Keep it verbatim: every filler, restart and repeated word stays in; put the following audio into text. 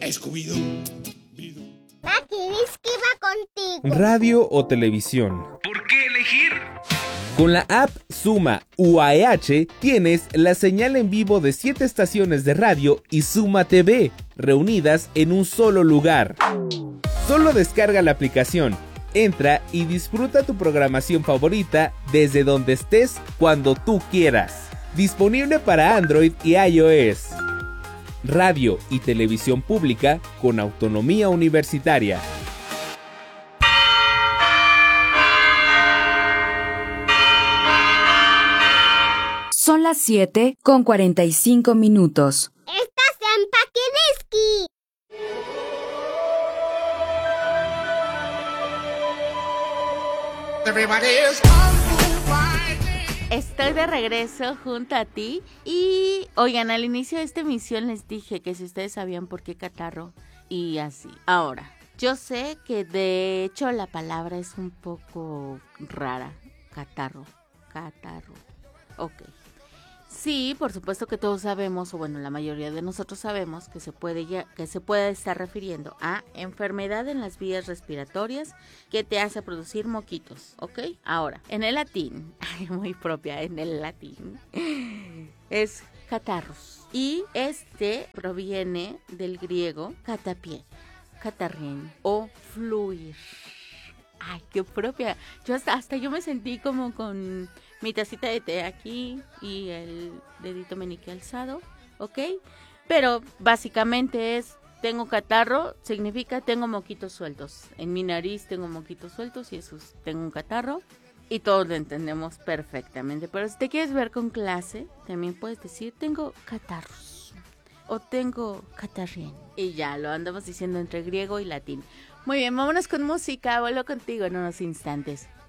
Scooby-Doo. Makinisky va contigo. Radio o televisión. ¿Por qué elegir? Con la app Suma U A E H tienes la señal en vivo de siete estaciones de radio y Suma T V, reunidas en un solo lugar. Solo descarga la aplicación, entra y disfruta tu programación favorita desde donde estés cuando tú quieras. Disponible para Android y iOS. Radio y televisión pública con autonomía universitaria. Son las siete con cuarenta y cinco minutos. Estás en Makinisky. Estoy de regreso junto a ti y, oigan, al inicio de esta emisión les dije que si ustedes sabían por qué catarro y así. Ahora, yo sé que de hecho la palabra es un poco rara, catarro, catarro, ok. Sí, por supuesto que todos sabemos, o bueno, la mayoría de nosotros sabemos que se puede ya, que se puede estar refiriendo a enfermedad en las vías respiratorias que te hace producir moquitos, ¿ok? Ahora, en el latín, muy propia en el latín, es catarrus. Y este proviene del griego catapien, catarrien o fluir. Ay, qué propia. Yo hasta, hasta yo me sentí como con mi tacita de té aquí y el dedito meñique alzado, ¿ok? Pero básicamente es, tengo catarro, significa tengo moquitos sueltos. En mi nariz tengo moquitos sueltos y eso es, tengo un catarro. Y todos lo entendemos perfectamente. Pero si te quieres ver con clase, también puedes decir, tengo catarros o tengo catarrien. Y ya, lo andamos diciendo entre griego y latín. Muy bien, vámonos con música. Vuelvo contigo en unos instantes.